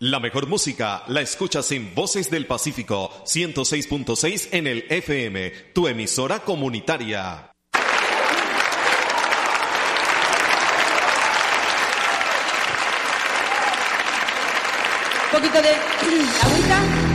La mejor música la escuchas en Voces del Pacífico, 106.6 en el FM, tu emisora comunitaria. Un poquito de agüita.